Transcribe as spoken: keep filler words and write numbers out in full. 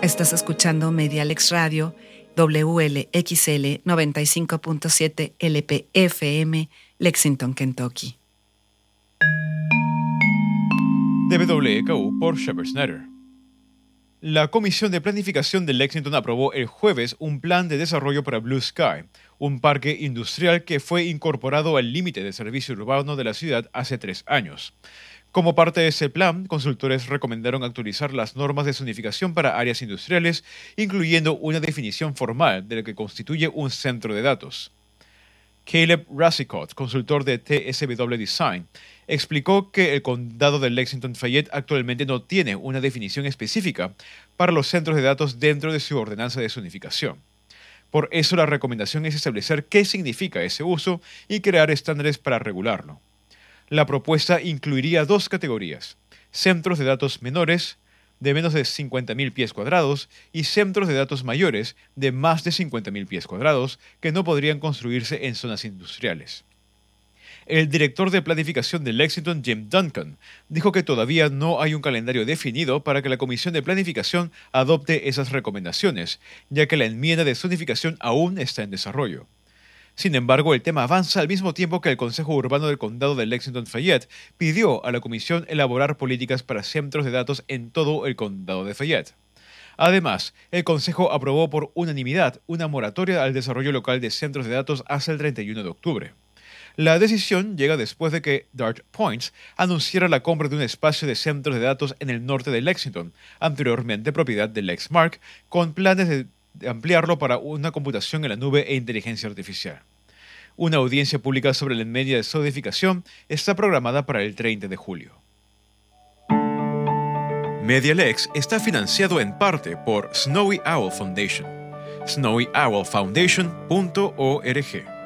Estás escuchando Medialex Radio, W L X L noventa y cinco punto siete L P F M, Lexington, Kentucky. De W K U por Shepard Snyder. La Comisión de Planificación de Lexington aprobó el jueves un plan de desarrollo para Blue Sky, un parque industrial que fue incorporado al límite de servicio urbano de la ciudad hace tres años. Como parte de ese plan, consultores recomendaron actualizar las normas de zonificación para áreas industriales, incluyendo una definición formal de lo que constituye un centro de datos. Caleb Rassicot, consultor de T S W Design, explicó que el condado de Lexington-Fayette actualmente no tiene una definición específica para los centros de datos dentro de su ordenanza de zonificación. Por eso la recomendación es establecer qué significa ese uso y crear estándares para regularlo. La propuesta incluiría dos categorías: centros de datos menores, de menos de cincuenta mil pies cuadrados, y centros de datos mayores, de más de cincuenta mil pies cuadrados, que no podrían construirse en zonas industriales. El director de planificación de Lexington, Jim Duncan, dijo que todavía no hay un calendario definido para que la Comisión de Planificación adopte esas recomendaciones, ya que la enmienda de zonificación aún está en desarrollo. Sin embargo, el tema avanza al mismo tiempo que el Consejo Urbano del Condado de Lexington-Fayette pidió a la Comisión elaborar políticas para centros de datos en todo el Condado de Fayette. Además, el Consejo aprobó por unanimidad una moratoria al desarrollo local de centros de datos hasta el treinta y uno de octubre. La decisión llega después de que Dart Points anunciara la compra de un espacio de centros de datos en el norte de Lexington, anteriormente propiedad de Lexmark, con planes de de ampliarlo para una computación en la nube e inteligencia artificial. Una audiencia pública sobre la enmienda de zonificación está programada para el treinta de julio. Medialex está financiado en parte por Snowy Owl Foundation. snowy owl foundation punto org